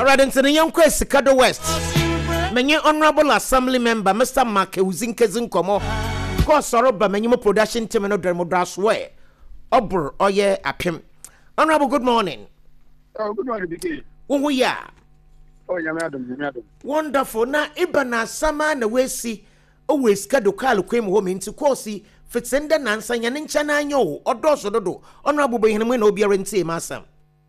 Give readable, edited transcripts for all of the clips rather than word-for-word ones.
Alright, into the young quest, Sikado West. Many honorable assembly member, Mr. Mark Uzinkezin Komo. Cause Soroba, many production team and Dermodras way. Obur, oye, apim. Honorable, good morning. Oh, good morning, Biggie. Oh, yeah. Oh, yeah, madam. Wonderful. Now, Ibana, Sama, the way see, always Kado Kalu came home into Corsi, Fitzenda Nansa, Yaninchana, yo, or Dosodo, Honorable Behin, no be rente, Massam.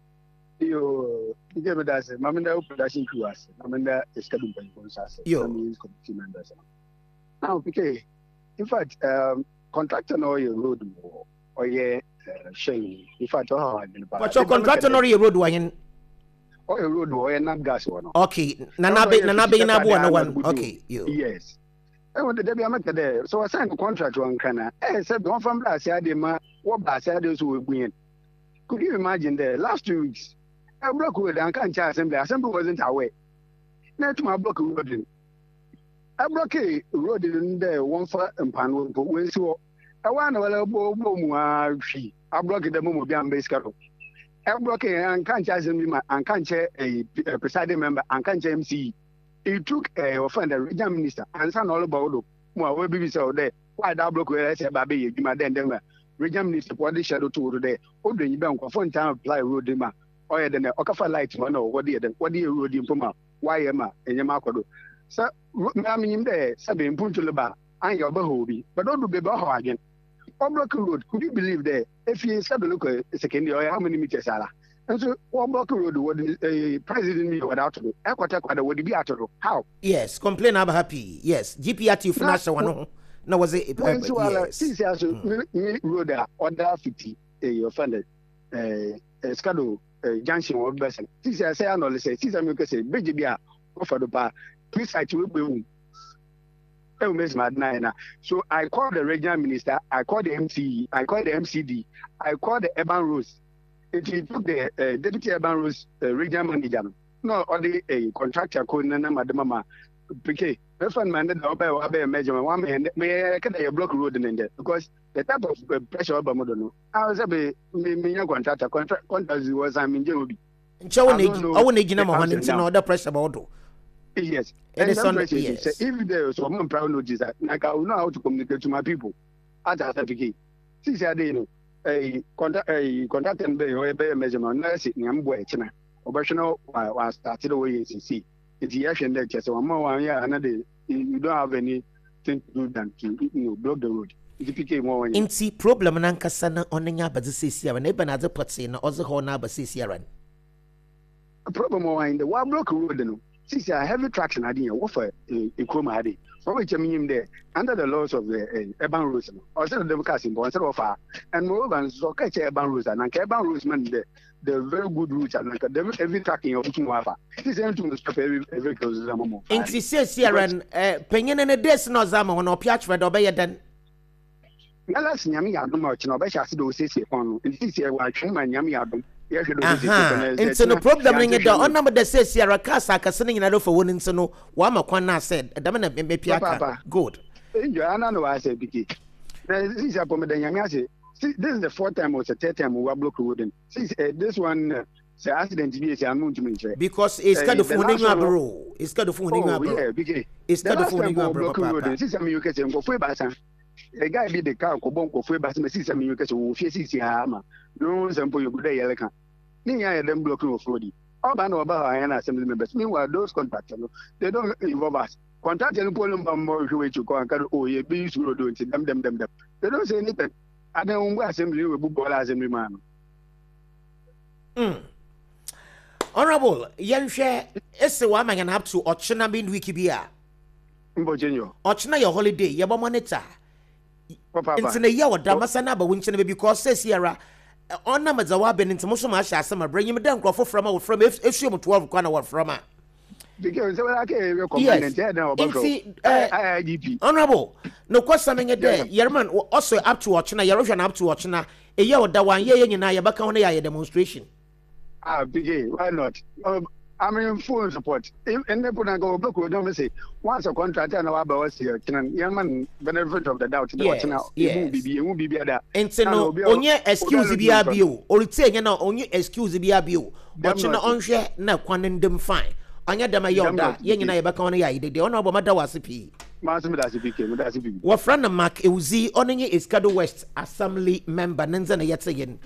You give it as a Mamma production crew as Mamma is Kadu Bensas. Yo, committee members. Now, Biggie, in fact, contractor no your road or yeah, shame. In fact, but your contractor no your road wine. Oh, a road or not gas one. Okay, Nanabe, one. Okay, you. Yes. I want the Debbie Amaka there. So I signed a contract one can. I said, one from last year, what last year those who were going. Could you imagine the last 2 weeks? I broke with the Cancha Assembly. Assembly wasn't away. Now to my block road. I broke a road in there, one for Empan, but we saw I want a little fee. I broke the Momo Bian base cattle. I broke and can't assembly and can't chair a presiding member and can't chair MC. He took a offender, regional minister, and son all about more will be so there. Why that block where I said, Baby, you my den, regional minister, what the shadow to today. Old you bank for one time apply road dema. Or then Okafa light man or what do you road in Puma? Why am I in your market? So, I mean, there, Sabine Puntulaba, and your Bahobi, but don't be Baho again. Block road, could you believe that if you said look a second year, how many meters are? And so, block road, what a president without to do? Equator would be out of how? Yes, complain about happy. Yes, GPRT Funasa one. No, was it? Since I road order 50, offended, Scado Junction or Besson. Since I say, I know, say, since I'm going to say, Bejibia, offer the bar, please I to be. So I called the regional minister, I called the MCE, I called the MCD, I called the Urban Rose. He took the deputy Urban Rose regional manager. No, only a contractor called Nana Madama PK. The fund man that obey measurement 1 man may a block road in there because the type of pressure of Modono. I was a contractor was I'm in Joby. I want to know other pressure about. Yes, it is on yes. If there is someone proud notice that like I will know how to communicate to my people at a certificate. Since I didn't a contact and be a measurement, nurse in Yamboy, China. Operational was started away in CC. It's the action that just 1 more year another. You don't have anything to do than to block the road. It became more. In see problem and Ankasana on the but the CCR and even other parts in also Horna but CCR. A problem more in the one block road. Since I have a traction idea, offer a chroma ID, for which I mean there under the laws of the urban rules, or some of them casting bonds of far, and moreover, so catch urban rules and urban rules man the very good routes and like every tracking of looking water. This is to stop every close. In CCR and Penyan and a desk no Zama on or Piach for the Obey then. Nalas Yami Adam much, no better do CC on in CCR, watching my Yami Adam. It's no problem in the on number that says Sierra Casa Cassini and for winning so no Wamakwana said, Damana Papa. Good. I know I said, Biki. This is a Pomedan Yamasi. This is the 4th time or the 3rd time we were blocking wooden. This one, the accident to be a moon to me. Because it's got the phone in your bro. It's got the phone in your bro. It's got the phone in your bro. This is a mucus for Fuebasa. A guy be the car, Cobonco, Fuebas, Mrs. Mucus, who faces Yama. No sample you good day, Elka. Near them blocking of Flody. All I know about our assembly members. Meanwhile, those contractors, they don't involve us. Contract and pull them more way to go and oh, you be used to do it. Them. They don't say anything. I don't want assembly with book assembly man. Honorable, young share, it's a woman and up to Ochina being Wikibia. Ochina your holiday, your monitor. It's in a year or Damasana, but winching because says Sierra. On numbers are been into most of my summer, bring him down from if she 12 corner from her. Because I can't recommend honorable, no question a day. Yerman also up to Ochina, Yerovian up to Ochina, a year or that 1 year in a back on a demonstration. Big, why not? I'm in full support. And they put a go book with them say, once a contract and our boss here, young man benefit of the doubt. Yes, it won't be better. And so, no, on your excuse the BRBO, or it's saying, on your excuse the BRBO, Ochina onhwe na kwanen dem fine. Anya dem ayoda ye nyina ye beka on ya ide de ono obo mada wasipi. Maso me da CPK, me da CPK. Wo friend Mark Ewuzi onye Iskado West Assembly member nenza na yetse yen.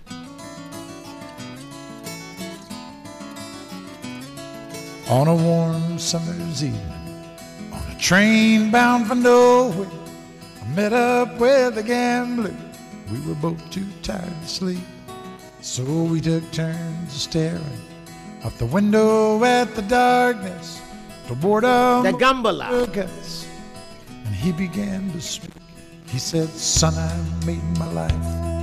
On a warm summer's evening, on a train bound for nowhere, I met up with a gambler. We were both too tired to sleep, so we took turns staring out the window at the darkness. The boredom, the gambler, and he began to speak. He said, "Son, I made my life